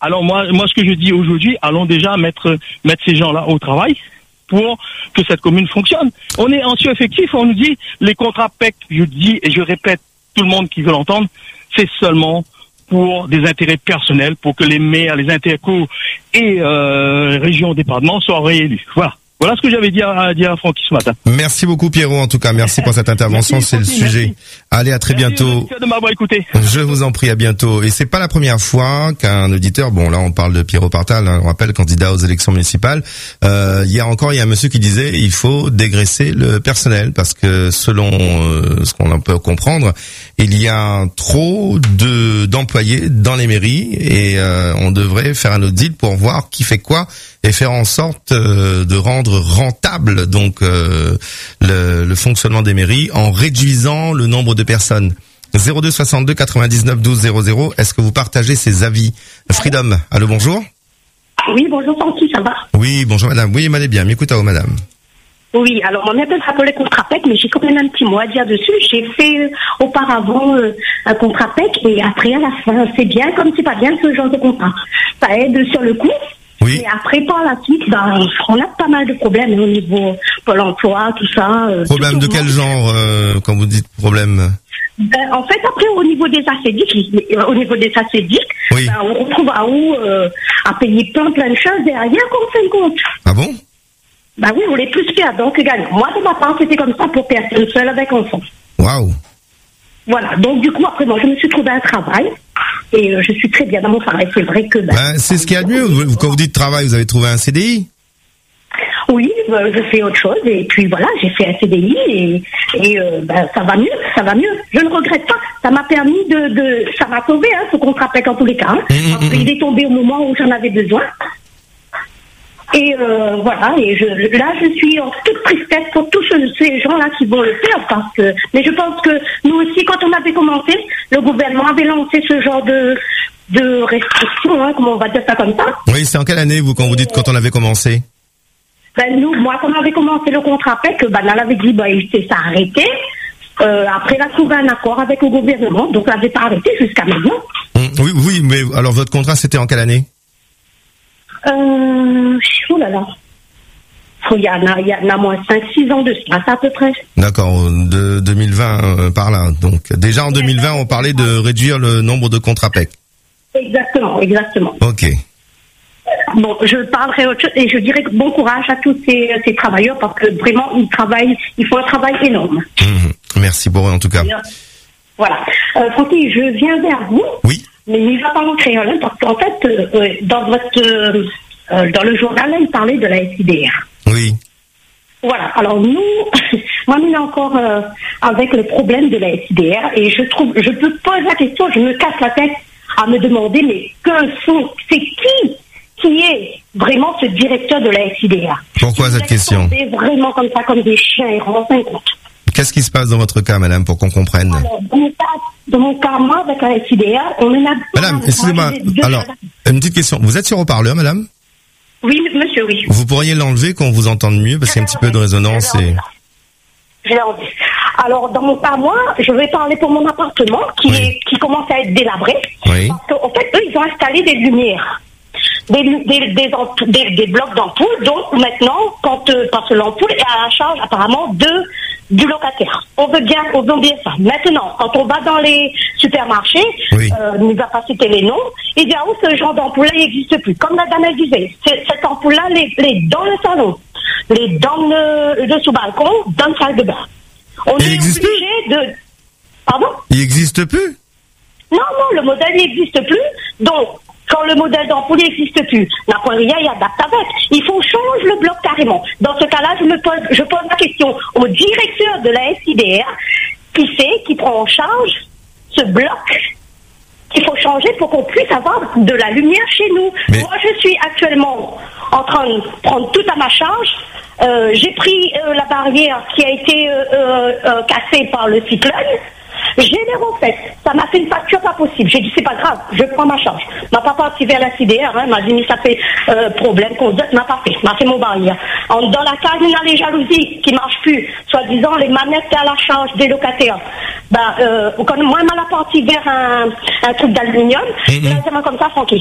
Alors moi, ce que je dis aujourd'hui, allons déjà mettre ces gens-là au travail pour que cette commune fonctionne. On est en sous-effectif, on nous dit les contrats PEC, je dis et je répète, tout le monde qui veut l'entendre, c'est seulement pour des intérêts personnels, pour que les maires, les intercos et régions, départements soient réélus. Voilà ce que j'avais dit à Francky ce matin. Merci beaucoup Pierrot, en tout cas, merci pour cette intervention, c'est le sujet. Merci. Allez, à très bientôt. Merci de m'avoir écouté. Je vous en prie, à bientôt. Et c'est pas la première fois qu'un auditeur, bon là on parle de Pierrot Partal, on rappelle candidat aux élections municipales, il y a un monsieur qui disait il faut dégraisser le personnel parce que selon ce qu'on peut comprendre, il y a trop d'employés dans les mairies et on devrait faire un audit pour voir qui fait quoi et faire en sorte de rendre rentable donc le fonctionnement des mairies en réduisant le nombre de personnes. 02 62 99 12 00. Est-ce que vous partagez ces avis? Freedom, allô, bonjour. Oui, bonjour Francky, ça va? Oui, bonjour madame. Oui, m'allez bien. M'écoutez, madame. Oui, alors mon appel s'appelait contrat PEC, mais j'ai quand même un petit mot à dire dessus. J'ai fait auparavant un contrat PEC et après à la fin, c'est bien comme c'est pas bien ce genre de contrat. Ça aide sur le coup. Oui. Et après, par la suite, on a pas mal de problèmes au niveau Pôle emploi, tout ça. Problème de quel genre, quand vous dites problème? En fait, après, au niveau des acédiques, oui. On retrouve à payer plein de choses derrière comme fin de compte. Ah bon? Bah oui, on les plus faire, donc également. Moi, de ma part, c'était comme ça pour personne seule avec enfant. Waouh. Voilà, donc du coup, après, moi, je me suis trouvé un travail. Et je suis très bien dans mon travail. C'est vrai que... c'est ce qu'il y a de mieux. Quand vous dites travail, vous avez trouvé un CDI? Oui, je fais autre chose. Et puis voilà, j'ai fait un CDI et ça va mieux. Je ne regrette pas. Ça m'a permis ça m'a sauvé, ce contrat PEC en tous les cas. Parce qu'il est tombé au moment où j'en avais besoin. Et voilà, et là je suis en toute tristesse pour tous ces gens-là qui vont le faire mais je pense que nous aussi, quand on avait commencé, le gouvernement avait lancé ce genre de restrictions, comment on va dire ça comme ça. Oui, c'est en quelle année quand vous dites quand on avait commencé? Moi quand on avait commencé le contrat PEC, on avait dit c'est ça arrêté. Après, elle a trouvé un accord avec le gouvernement, donc elle n'avait pas arrêté jusqu'à maintenant. Oui, mais alors votre contrat c'était en quelle année? Oh là là. Il y en a moins 5-6 ans de ça, à peu près. D'accord, de 2020 par là. Donc déjà en 2020, on parlait de réduire le nombre de contrats PEC. Exactement. Ok. Bon, je parlerai autre chose et je dirais bon courage à tous ces travailleurs parce que vraiment, ils font un travail énorme. Merci pour eux en tout cas. Voilà. Francky, je viens vers vous. Oui. Mais il va pas en créole parce qu'en fait, dans le journal, il parlait de la SIDR. Oui. Voilà. Alors nous, moi, on est encore avec le problème de la SIDR et je peux poser la question, je me casse la tête à me demander, mais c'est qui est vraiment ce directeur de la SIDR? Pourquoi cette question? C'est vraiment comme ça, comme des chiens errants, en compte. Qu'est-ce qui se passe dans votre cas, madame, pour qu'on comprenne? Alors, dans mon cas, moi, avec la SIDR, on en a... Madame, excusez-moi, alors, une petite question. Vous êtes sur haut-parleur, madame? Oui, monsieur, oui. Vous pourriez l'enlever qu'on vous entende mieux, parce qu'il y a un petit peu de résonance et... Je l'ai enlevé. Alors, dans mon cas, moi, je vais parler pour mon appartement, qui commence à être délabré. Oui. Parce qu'en fait, eux, ils ont installé des lumières. Des blocs d'ampoules, donc maintenant, parce que l'ampoule est à la charge apparemment du locataire. On veut bien ça. Maintenant, quand on va dans les supermarchés, on ne va pas citer les noms, il dit où ce genre d'ampoule-là n'existe plus. Comme la dame disait, cette ampoule-là, les dans le salon, les dans le sous-balcon, dans le salle de bain. On est obligé de... Pardon? Il n'existe plus? Non, le modèle n'existe plus, donc... Quand le modèle d'ampoule n'existe plus, la poêrière y adapte avec. Il faut changer le bloc carrément. Dans ce cas-là, je pose la question au directeur de la SIDR qui prend en charge ce bloc qu'il faut changer pour qu'on puisse avoir de la lumière chez nous. Mais... Moi, je suis actuellement en train de prendre tout à ma charge. J'ai pris la barrière qui a été cassée par le cyclone. J'ai les refaites. Ça m'a fait une facture pas possible. J'ai dit, c'est pas grave, je prends ma charge. M'a pas parti vers la CDR, m'a dit, mais ça fait problème qu'on m'a pas fait. M'a fait mon barrière. Dans la case, il y a les jalousies qui marchent plus. Soi-disant, les manettes à la charge des locataires. Quand moi, m'a la partie vers un truc d'aluminium. C'est comme ça, Francky.